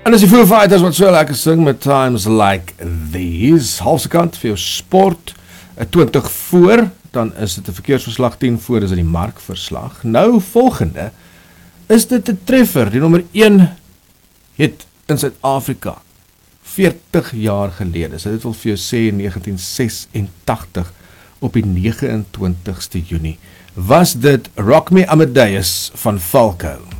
En as die Foo Fighters wat so lekker sing met Times Like These, halfse kant vir jou sport, 20 voor, dan is dit 'n verkeersverslag, 10 voor is dit die markverslag. Nou volgende, is dit 'n treffer, die nommer 1 hit in Suid-Afrika, 40 jaar gelede, so dit wil vir jou sê 1986, op die 29ste Junie, was dit Rock Me Amadeus van Falco.